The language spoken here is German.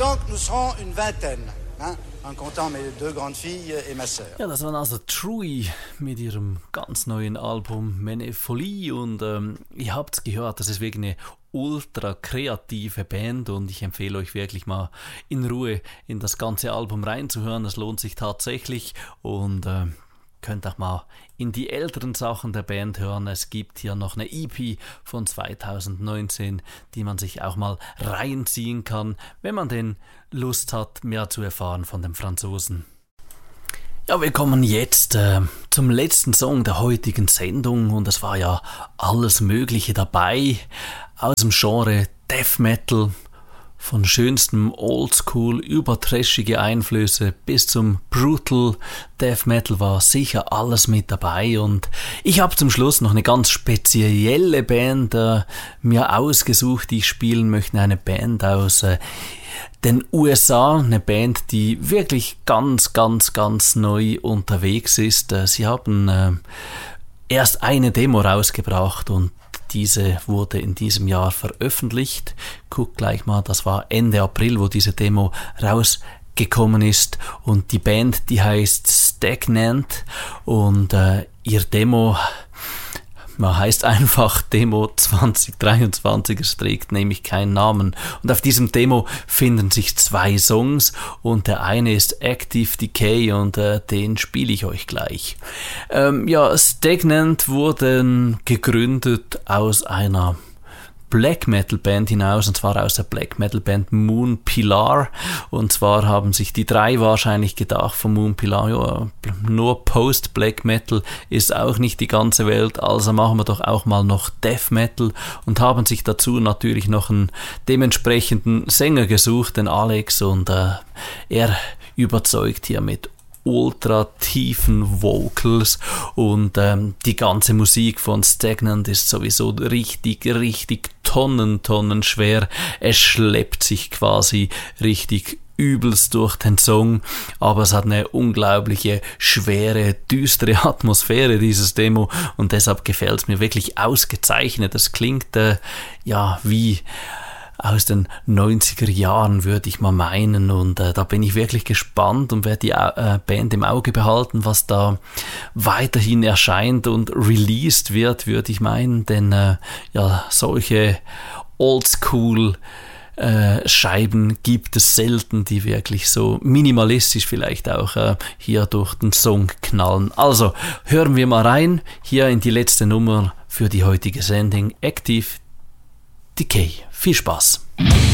Donc nous serons une vingtaine, en comptant mes 2 grandes filles et ma sœur. Ja, das waren also Trui mit ihrem ganz neuen Album Menefolie und ihr habt's gehört, das ist wirklich eine ultra kreative Band und ich empfehle euch wirklich mal in Ruhe in das ganze Album reinzuhören. Das lohnt sich tatsächlich und könnt auch mal in die älteren Sachen der Band hören. Es gibt hier noch eine EP von 2019, die man sich auch mal reinziehen kann, wenn man denn Lust hat, mehr zu erfahren von den Franzosen. Ja, wir kommen jetzt zum letzten Song der heutigen Sendung und es war ja alles Mögliche dabei aus dem Genre Death Metal, von schönstem Oldschool über trashige Einflüsse bis zum Brutal Death Metal war sicher alles mit dabei und ich habe zum Schluss noch eine ganz spezielle Band mir ausgesucht, die ich spielen möchte, eine Band aus den USA, eine Band, die wirklich ganz neu unterwegs ist. Sie haben erst eine Demo rausgebracht und diese wurde in diesem Jahr veröffentlicht. Guckt gleich mal, das war Ende April, wo diese Demo rausgekommen ist. Und die Band, die heißt Stagnant und ihr Demo heißt einfach Demo 2023, es trägt nämlich keinen Namen. Und auf diesem Demo finden sich 2 Songs und der eine ist Active Decay und den spiele ich euch gleich. Stagnant wurden gegründet aus einer Black Metal Band hinaus, und zwar aus der Black Metal Band Moon Pilar. Und zwar haben sich die 3 wahrscheinlich gedacht von Moon Pilar, ja, nur Post Black Metal ist auch nicht die ganze Welt, also machen wir doch auch mal noch Death Metal, und haben sich dazu natürlich noch einen dementsprechenden Sänger gesucht, den Alex, und er überzeugt hier mit ultra tiefen Vocals und die ganze Musik von Stagnant ist sowieso richtig Tonnen schwer. Es schleppt sich quasi richtig übelst durch den Song, aber es hat eine unglaubliche, schwere, düstere Atmosphäre, dieses Demo, und deshalb gefällt es mir wirklich ausgezeichnet. Das klingt wie aus den 90er Jahren, würde ich mal meinen, und da bin ich wirklich gespannt und werde die Band im Auge behalten, was da weiterhin erscheint und released wird, würde ich meinen, denn solche Oldschool Scheiben gibt es selten, die wirklich so minimalistisch vielleicht auch hier durch den Song knallen. Also hören wir mal rein, hier in die letzte Nummer für die heutige Sendung, Active Decay. Viel Spaß!